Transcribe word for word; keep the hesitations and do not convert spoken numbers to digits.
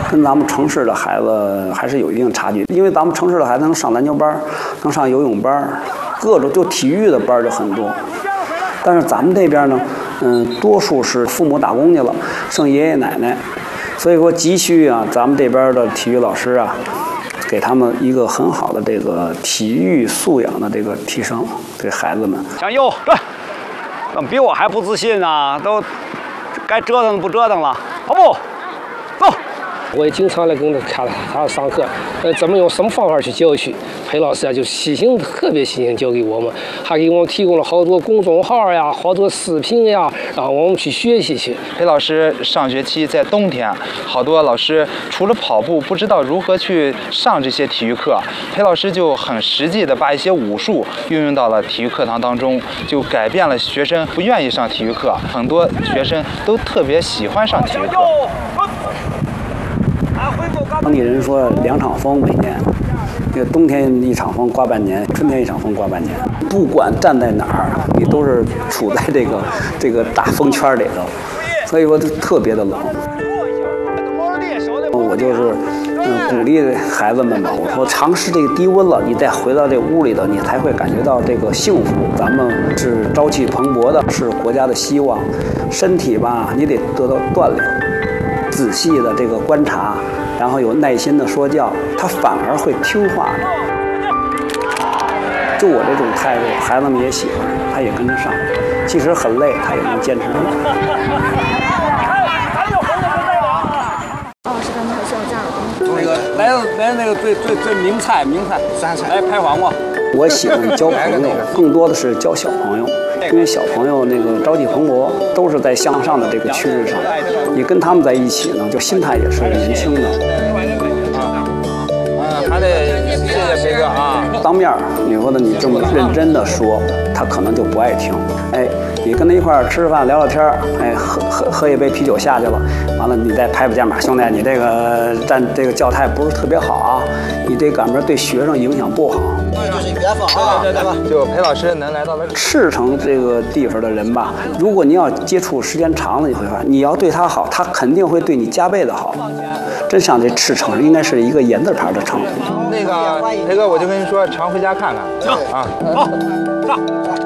跟咱们城市的孩子还是有一定差距。因为咱们城市的孩子能上篮球班，能上游泳班，各种就体育的班就很多。但是咱们这边呢，嗯，多数是父母打工去了，剩爷爷奶奶，所以说急需啊，咱们这边的体育老师啊，给他们一个很好的这个体育素养的这个提升，给孩子们。 向右，对，怎么比我还不自信啊？都该折腾不折腾了，跑步，走。 我也经常来跟他看他上课，呃，怎么用什么方法去教学？裴老师啊，就细心，特别细心教给我们，还给我们提供了好多公众号呀，好多视频呀，让我们去学习去。 裴老师上学期在冬天，好多老师除了跑步，不知道如何去上这些体育课，裴老师就很实际的把一些武术运用到了体育课堂当中，就改变了学生不愿意上体育课，很多学生都特别喜欢上体育课。 当地人说两场风每年，这个冬天一场风刮半年，春天一场风刮半年。不管站在哪儿，你都是处在这个这个大风圈里头，所以说就特别的冷。我就是嗯鼓励孩子们吧，我说尝试这个低温了，你再回到这屋里头，你才会感觉到这个幸福。咱们是朝气蓬勃的，是国家的希望。身体吧，你得得到锻炼，仔细的这个观察。然后有耐心的说教，他反而会听话的。就我这种态度，孩子们也喜欢，他也跟着上。即使很累，他也能坚持住。 哦，是刚才需要这样。 那个来来那个最最最名菜名菜三菜，来拍黄瓜。 我喜欢交朋友，更多的是交小朋友。因为小朋友那个朝气蓬勃，都是在向上的这个趋势上，你跟他们在一起呢，就心态也是年轻的。 嗯，还得谢谢裴哥啊。 当面你说的你这么认真的说，他可能就不爱听。哎，你跟他一块儿吃饭聊聊天，哎，喝喝喝一杯啤酒下去了，完了你再拍拍肩膀，兄弟，你这个站这个教态不是特别好啊，你这赶明对学生影响不好。 就是缘分啊，对吧？ 就裴老师能来到了赤城这个地方的人吧，如果你要接触时间长了，你会发现你要对他好，他肯定会对你加倍的好。真像这赤城应该是一个言字旁的城。 那个裴哥，我就跟你说，常回家看看。行啊， 好，上。